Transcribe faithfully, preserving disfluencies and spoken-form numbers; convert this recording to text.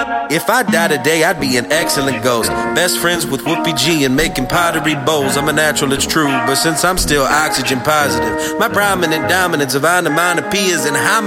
If I die today, I'd be an excellent ghost. Best friends with Whoopi G and making pottery bowls. I'm a natural, it's true, but since I'm still oxygen positive, my prominent dominance of onomatopoeias and homonyms